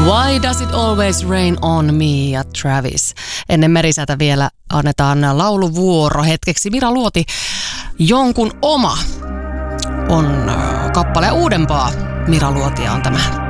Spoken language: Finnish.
Why does it always rain on me ja Travis. Ennen Merisätä vielä annetaan lauluvuoro hetkeksi. Mira Luoti, Jonkun oma on kappale uudempaa. Mira Luotia on tämä.